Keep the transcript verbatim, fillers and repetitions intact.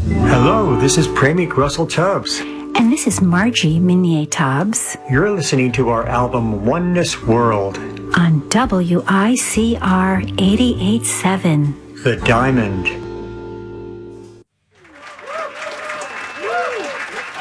Hello, this is Premik Russell Tubbs. And this is Margie Minier Tubbs. You're listening to our album Oneness World on W I C R eighty-eight point seven. The Diamond.